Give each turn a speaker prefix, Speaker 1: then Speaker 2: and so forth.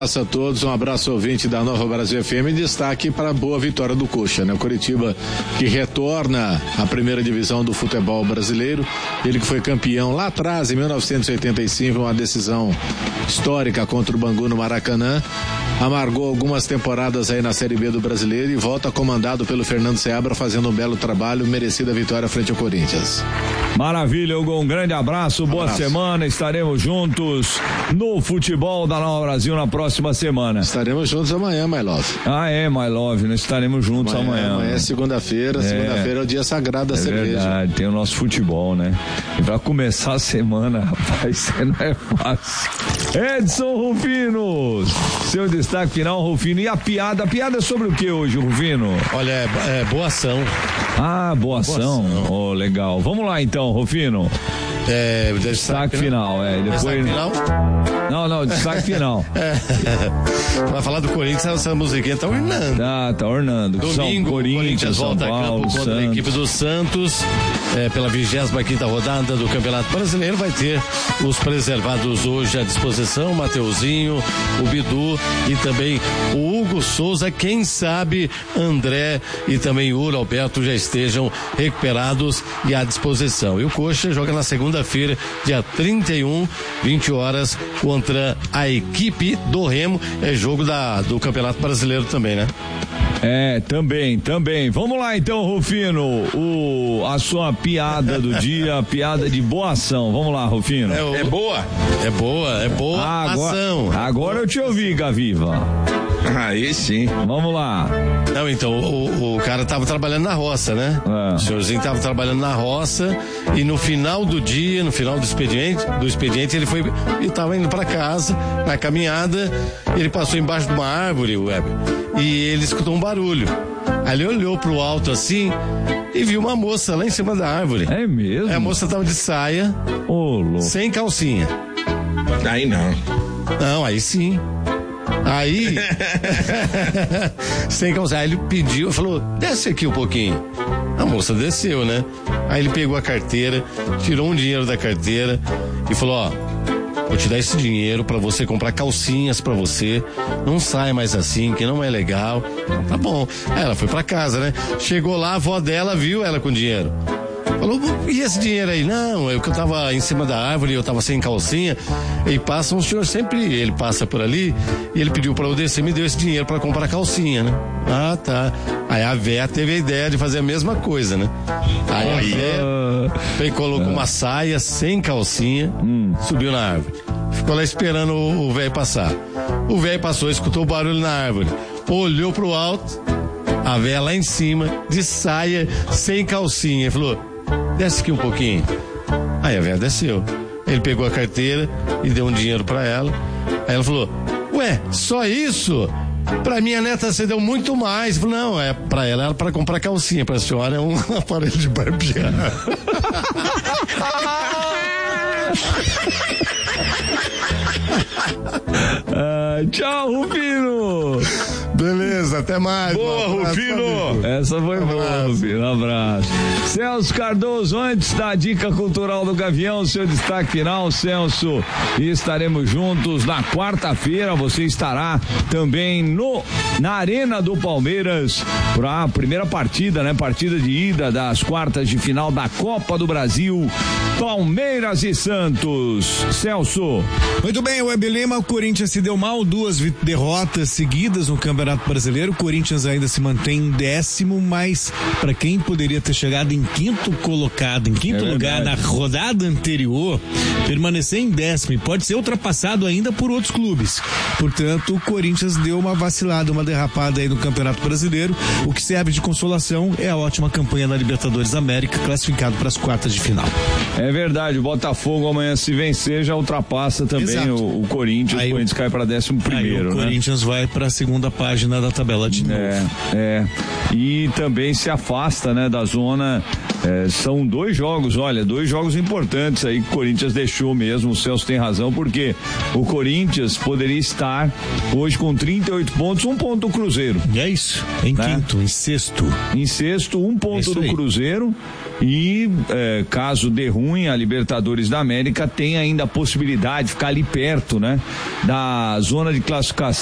Speaker 1: A todos, um abraço ouvinte da Nova Brasil FM, destaque para a boa vitória do Coxa, né? O Coritiba que retorna à primeira divisão do futebol brasileiro, ele que foi campeão lá atrás, em 1985, uma decisão histórica contra o Bangu no Maracanã, amargou algumas temporadas aí na Série B do Brasileiro e volta comandado pelo Fernando Seabra, fazendo um belo trabalho, merecida vitória frente ao Corinthians.
Speaker 2: Maravilha, Hugo, um grande abraço, boa semana, estaremos juntos no futebol da Nova Brasil na próxima semana.
Speaker 1: Estaremos juntos amanhã, my love.
Speaker 2: My love, nós estaremos juntos amanhã.
Speaker 1: Amanhã é segunda-feira, segunda-feira é o dia sagrado da cerveja.
Speaker 2: Verdade, tem o nosso futebol, né? E pra começar a semana, rapaz, não é fácil. Edson Rufino, seu destaque final, Rufino, e a piada é sobre o que hoje, Rufino?
Speaker 3: Olha, é boa ação.
Speaker 2: Boa ação. Oh, legal. Vamos lá então, Rufino.
Speaker 3: Destaque
Speaker 2: final, depois...
Speaker 3: Destaque final?
Speaker 2: Não, destaque final.
Speaker 3: Vai falar do Corinthians, essa musiquinha tá ornando.
Speaker 2: Tá ornando.
Speaker 3: Domingo, Corinthians volta
Speaker 2: São Paulo,
Speaker 3: a campo contra a equipe do Santos, pela 25ª rodada do Campeonato Brasileiro. Vai ter os preservados hoje à disposição, Mateuzinho, o Bidu e também o Hugo Souza. Quem sabe André e também o Alberto já estejam recuperados e à disposição. E o Coxa joga na segunda-feira, dia 31, 20 horas, contra a equipe do Remo. É jogo do Campeonato Brasileiro também, né?
Speaker 2: Também. Vamos lá então, Rufino, a sua piada do dia, piada de boa ação. Vamos lá, Rufino.
Speaker 3: É boa ação.
Speaker 2: Agora eu te ouvi, Gaviva.
Speaker 3: Aí sim.
Speaker 2: Vamos lá.
Speaker 3: Não, então, o cara tava trabalhando na roça, né? O senhorzinho tava trabalhando na roça e no final do dia, no final do expediente, ele tava indo pra casa, na caminhada, ele passou embaixo de uma árvore, e ele escutou um barulho. Aí ele olhou pro alto assim e viu uma moça lá em cima da árvore.
Speaker 2: É mesmo?
Speaker 3: A moça tava de saia, sem calcinha.
Speaker 4: Aí não.
Speaker 3: Não, aí sim. Aí, sem calça, aí ele pediu, falou, desce aqui um pouquinho. A moça desceu, né? Aí ele pegou a carteira, tirou um dinheiro da carteira e falou, vou te dar esse dinheiro pra você comprar calcinhas pra você, não sai mais assim, que não é legal. Tá bom. Aí ela foi pra casa, né? Chegou lá, a avó dela viu ela com dinheiro. Falou, e esse dinheiro aí? Não, é que eu tava em cima da árvore, eu tava sem calcinha, e passa um senhor sempre, ele passa por ali, e ele pediu pra eu descer, me deu esse dinheiro pra comprar calcinha, né? Ah, tá. Aí a véia teve a ideia de fazer a mesma coisa, né? Aí a véia colocou uma saia sem calcinha, subiu na árvore. Ficou lá esperando o velho passar. O velho passou, escutou o barulho na árvore, olhou pro alto, a véia lá em cima, de saia, sem calcinha, e falou, desce aqui um pouquinho. Aí a véia desceu. Ele pegou a carteira e deu um dinheiro pra ela. Aí ela falou, só isso? Pra minha neta você deu muito mais. Falei, não, pra ela era pra comprar calcinha, pra senhora é um aparelho de barbear.
Speaker 2: Tchau, Rufino.
Speaker 1: Beleza, até mais.
Speaker 2: Boa, Rufino. Essa foi boa, Rufino. Um abraço. Celso Cardoso, antes da dica cultural do Gavião, seu destaque final, Celso. E estaremos juntos na quarta-feira. Você estará também na Arena do Palmeiras para a primeira partida, né? Partida de ida das quartas de final da Copa do Brasil. Palmeiras e Santos. Celso.
Speaker 5: Muito bem, Web Lima, o Corinthians se deu mal, 2 derrotas seguidas no Campeonato Brasileiro. O Corinthians ainda se mantém em 10º, mas para quem poderia ter chegado em quinto colocado, em quinto lugar na rodada anterior, permanecer em 10º, pode ser ultrapassado ainda por outros clubes. Portanto, o Corinthians deu uma vacilada, uma derrapada aí no Campeonato Brasileiro. O que serve de consolação é a ótima campanha da Libertadores América, classificado para as quartas de final.
Speaker 2: É verdade, o Botafogo amanhã, se vencer, já ultrapassa também o Corinthians. Aí, o Corinthians cai para 11º,
Speaker 5: o Corinthians vai para a segunda página da tabela de novo.
Speaker 2: E também se afasta, né, da zona. São 2 jogos, 2 jogos importantes aí que o Corinthians deixou mesmo. O Celso tem razão, porque o Corinthians poderia estar hoje com 38 pontos, 1 ponto do Cruzeiro.
Speaker 5: É isso, em quinto, em sexto.
Speaker 2: Em sexto, 1 ponto do Cruzeiro. e caso dê ruim, a Libertadores da América tem ainda a possibilidade de ficar ali perto, né? Da zona de classificação